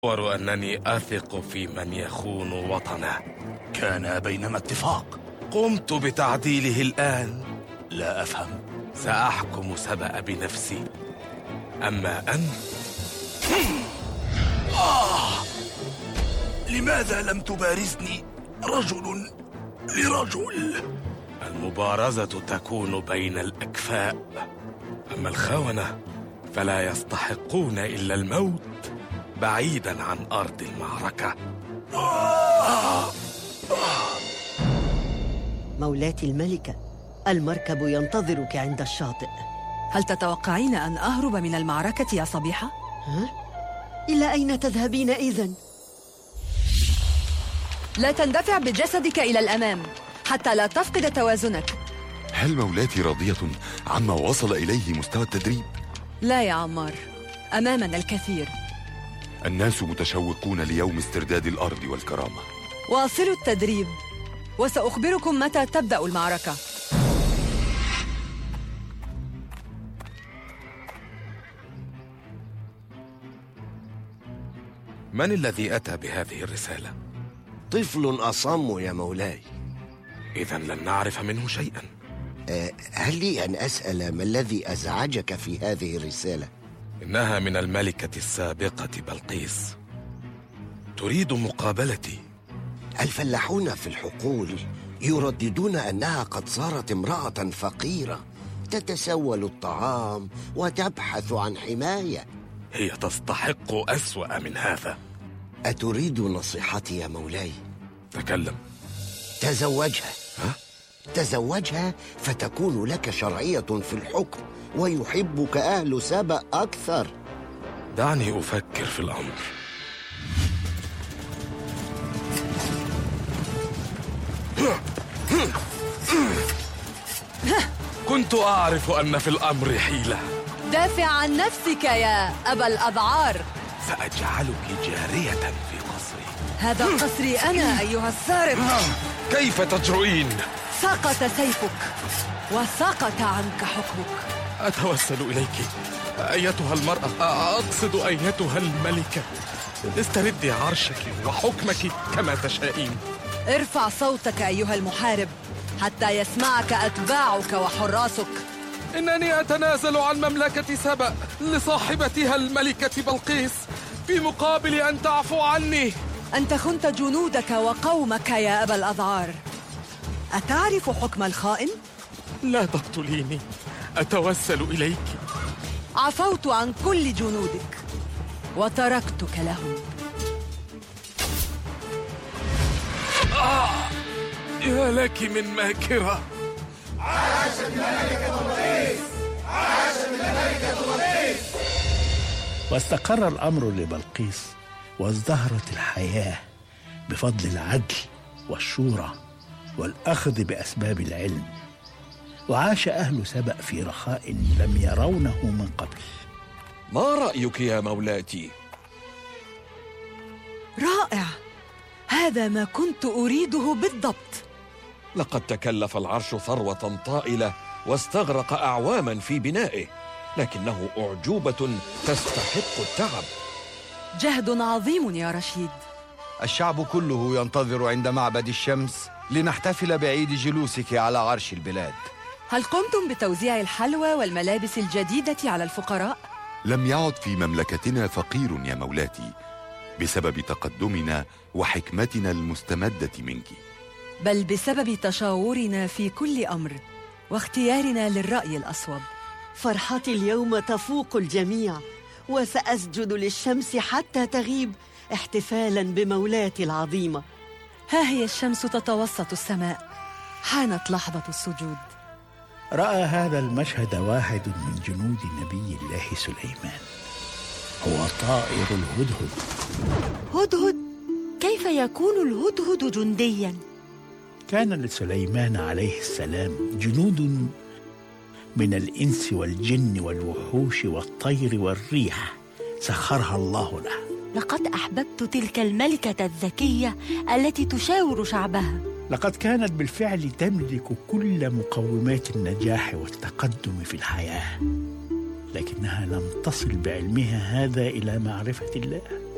أنني أثق في من يخون وطنه. كان بينما اتفاق. قمت بتعديله الآن. لا أفهم. سأحكم سبأ بنفسي، أما أنت لماذا لم تبارزني رجل لرجل؟ المبارزة تكون بين الأكفاء، أما الخونة فلا يستحقون إلا الموت بعيداً عن أرض المعركة. مولاتي الملكة، المركب ينتظرك عند الشاطئ. هل تتوقعين أن أهرب من المعركة يا صبيحة؟ إلى أين تذهبين إذن؟ لا تندفع بجسدك إلى الأمام حتى لا تفقد توازنك. هل مولاتي راضية عما وصل إليه مستوى التدريب؟ لا يا عمار، أمامنا الكثير. الناس متشوقون ليوم استرداد الأرض والكرامة. واصلوا التدريب وسأخبركم متى تبدأ المعركة. من الذي أتى بهذه الرسالة؟ طفل أصم يا مولاي. إذن لن نعرف منه شيئا. هل لي أن أسأل ما الذي أزعجك في هذه الرسالة؟ إنها من الملكة السابقة بلقيس، تريد مقابلتي. الفلاحون في الحقول يرددون أنها قد صارت امرأة فقيرة تتسول الطعام وتبحث عن حماية. هي تستحق أسوأ من هذا. أتريد نصيحتي يا مولاي؟ تكلم. تزوجها. تزوجها فتكون لك شرعية في الحكم ويحبك أهل سبأ أكثر. دعني أفكر في الأمر. كنت أعرف أن في الأمر حيلة. دافع عن نفسك يا أبا الأذعار. سأجعلك جارية في قصري. هذا قصري أنا أيها السارق. كيف تجرؤين؟ سقط سيفك وسقط عنك حكمك. أتوسل إليك أيتها المرأة، أقصد أيتها الملكة، استردي عرشك وحكمك كما تشائين. ارفع صوتك أيها المحارب حتى يسمعك أتباعك وحراسك. إنني أتنازل عن مملكة سبأ لصاحبتها الملكة بلقيس في مقابل أن تعفو عني. أنت خنت جنودك وقومك يا أبا الأذعار. أتعرف حكم الخائن؟ لا تقتليني، أتوسل إليك. عفوت عن كل جنودك وتركتك لهم. يا لك من ماكرة. عاشت الملكة بلقيس، عاشت الملكة بلقيس. واستقر الأمر لبلقيس وازدهرت الحياة بفضل العدل والشورى والأخذ بأسباب العلم، وعاش أهل سبأ في رخاء لم يرونه من قبل. ما رأيك يا مولاتي؟ رائع، هذا ما كنت أريده بالضبط. لقد تكلف العرش ثروة طائلة واستغرق أعواما في بنائه، لكنه أعجوبة تستحق التعب. جهد عظيم يا رشيد. الشعب كله ينتظر عند معبد الشمس لنحتفل بعيد جلوسك على عرش البلاد. هل قمتم بتوزيع الحلوى والملابس الجديدة على الفقراء؟ لم يعد في مملكتنا فقير يا مولاتي بسبب تقدمنا وحكمتنا المستمدة منك، بل بسبب تشاورنا في كل أمر واختيارنا للرأي الأصوب. فرحتي اليوم تفوق الجميع، وسأسجد للشمس حتى تغيب احتفالاً بمولاتي العظيمة. ها هي الشمس تتوسط السماء، حانت لحظة السجود. رأى هذا المشهد واحد من جنود نبي الله سليمان، هو طائر الهدهد. هدهد؟ كيف يكون الهدهد جندياً؟ كان لسليمان عليه السلام جنود من الإنس والجن والوحوش والطير والريح سخرها الله له. لقد أحببت تلك الملكة الذكية التي تشاور شعبها. لقد كانت بالفعل تملك كل مقومات النجاح والتقدم في الحياة، لكنها لم تصل بعلمها هذا إلى معرفة الله.